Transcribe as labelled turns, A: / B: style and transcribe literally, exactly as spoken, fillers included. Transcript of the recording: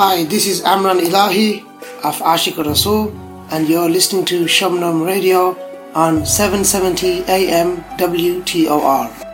A: Hi, this is Amran Ilahi of Ashik Rasool, and you're listening to Shamnam Radio on seven seventy A M W T O R.